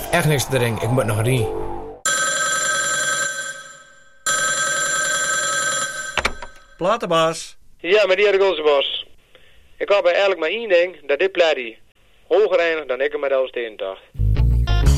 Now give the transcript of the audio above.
echt niks te drinken. Ik moet nog rien. Platenbaas. Ja, meneer de Gulsebos. Ik had bij eigenlijk maar één ding, dat dit pleit. Hoger eindig dan ik hem met de Elfstedentocht.